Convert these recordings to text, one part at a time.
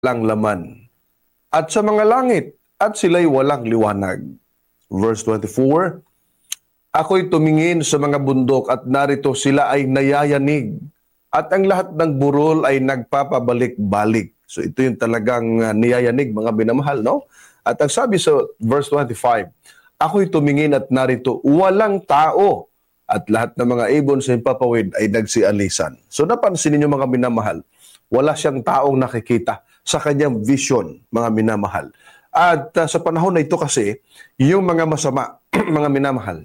walang laman, at sa mga langit, at sila'y walang liwanag. Verse 24, ako'y tumingin sa mga bundok at narito sila ay nayayanig at ang lahat ng burol ay nagpapabalik-balik. So ito yung talagang niyayanig, mga binamahal, no? At ang sabi sa verse 25, ako'y tumingin at narito walang tao at lahat ng mga ibon sa himpapawid ay nagsialisan. So napansin niyo mga binamahal, wala siyang taong nakikita sa kanyang vision, mga minamahal. At sa panahon na ito kasi, yung mga masama, mga minamahal,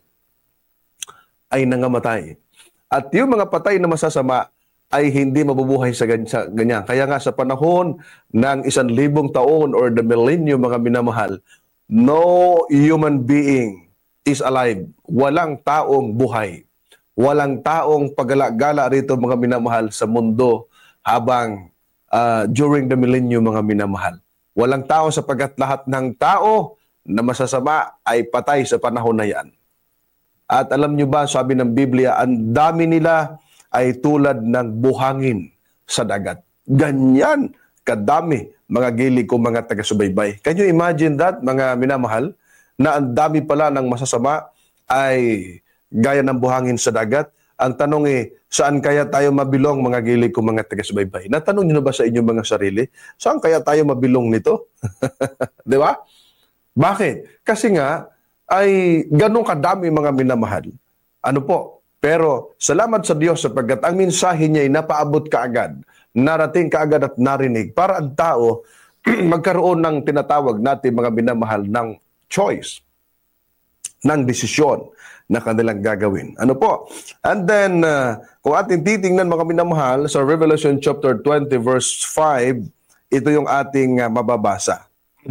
ay nangamatay. At yung mga patay na masasama ay hindi mabubuhay sa ganyan. Kaya nga sa panahon ng 1,000 taon or the millennium, mga minamahal, no human being is alive. Walang taong buhay. Walang taong pagala-gala rito, mga minamahal, sa mundo habang during the millennium, mga minamahal. Walang tao sapagkat lahat ng tao na masasama ay patay sa panahon na yan. At alam nyo ba, sabi ng Biblia, ang dami nila ay tulad ng buhangin sa dagat. Ganyan kadami, mga gili ko, mga taga-subaybay. Can you imagine that, mga minamahal, na ang dami pala ng masasama ay gaya ng buhangin sa dagat? Ang tanong saan kaya tayo mabilong, mga gili ko, mga taga-subaybay? Natanong nyo na ba sa inyong mga sarili? Saan kaya tayo mabilong nito? Di ba? Bakit? Kasi nga, ay ganun kadami, mga minamahal. Ano po? Pero salamat sa Diyos sapagkat ang mensahe niya ay napaabot kaagad, narating kaagad at narinig para ang tao magkaroon ng tinatawag natin, mga minamahal, ng choice, ng desisyon na kanilang gagawin. Ano po? And then, kung ating titingnan, mga minamahal, sa Revelation chapter 20 verse 5, ito yung ating mababasa.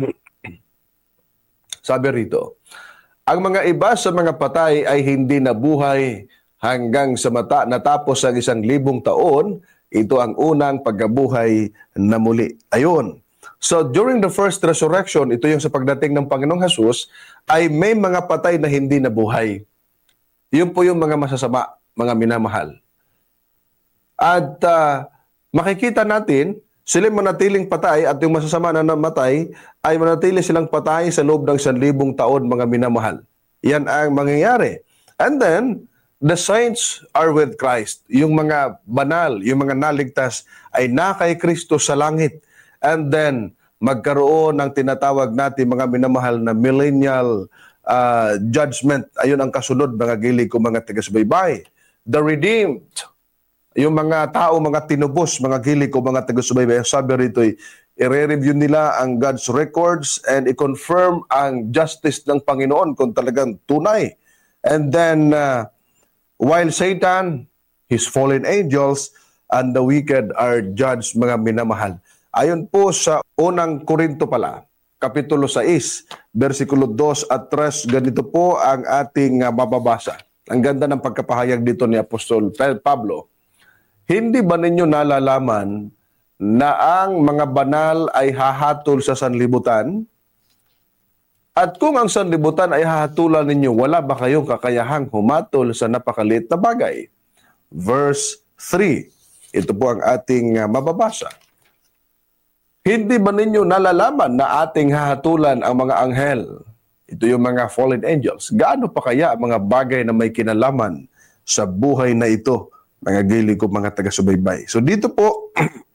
Sabi rito, ang mga iba sa mga patay ay hindi nabuhay hanggang sa natapos ang 1,000 taon. Ito ang unang pagkabuhay na muli. Ayun. So during the first resurrection, ito yung sa pagdating ng Panginoong Hesus, ay may mga patay na hindi nabuhay. Yun po yung mga masasama, mga minamahal. At makikita natin, sila manatiling patay at yung masasama na namatay ay manatili silang patay sa loob ng 1,000 taon, mga minamahal. Yan ang mangyayari. And then, the saints are with Christ. Yung mga banal, yung mga naligtas ay na kay Kristo sa langit. And then, magkaroon ng tinatawag natin, mga minamahal, na millennial judgment. Ayun ang kasunod, mga gili ko, mga taga-subaybay. The redeemed, yung mga tao, mga tinubos, mga gili ko, mga taga-subaybay. Sabi rito, i-review nila ang God's records and i-confirm ang justice ng Panginoon kung talagang tunay. And then, while Satan, his fallen angels, and the wicked are judged, mga minamahal. Ayon po sa unang Korinto pala, Kapitulo 6, versikulo 2 at 3, ganito po ang ating mababasa. Ang ganda ng pagkapahayag dito ni Apostol Pablo. Hindi ba ninyo nalalaman na ang mga banal ay hahatol sa sanlibutan? At kung ang sanlibutan ay hahatulan ninyo, wala ba kayong kakayahang humatol sa napakaliit na bagay? Verse 3. Ito po ang ating mababasa. Hindi ba ninyo nalalaman na ating hahatulan ang mga anghel? Ito yung mga fallen angels. Gaano pa kaya ang mga bagay na may kinalaman sa buhay na ito, mga gili ko, mga taga-subaybay? So dito po,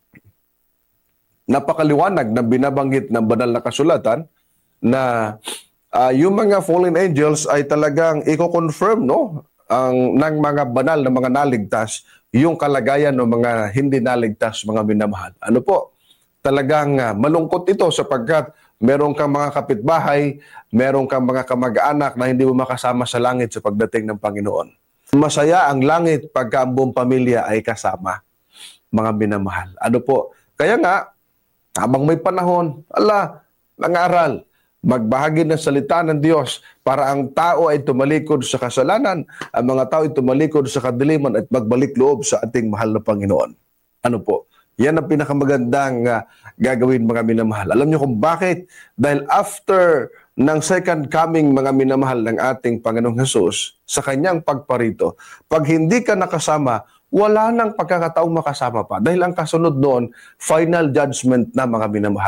napakaliwanag na binabanggit ng banal na kasulatan na yung mga fallen angels ay talagang i-confirm, no, ng mga banal na mga naligtas yung kalagayan ng mga hindi naligtas, mga minamahal. Ano po? Talagang malungkot ito sapagkat meron kang mga kapitbahay, meron kang mga kamag-anak na hindi mo makasama sa langit sa pagdating ng Panginoon. Masaya ang langit pagka ang buong pamilya ay kasama, mga minamahal. Ano po? Kaya nga, habang may panahon, nangaral, magbahagi ng salita ng Diyos para ang tao ay tumalikod sa kasalanan, ang mga tao ay tumalikod sa kadiliman at magbalik loob sa ating mahal na Panginoon. Ano po? Yan ang pinakamagandang gagawin, mga minamahal. Alam niyo kung bakit? Dahil after ng second coming, mga minamahal, ng ating Panginoong Hesus, sa kanyang pagparito, pag hindi ka nakasama, wala nang pagkakataong makasama pa dahil ang kasunod noon, final judgment na, mga minamahal.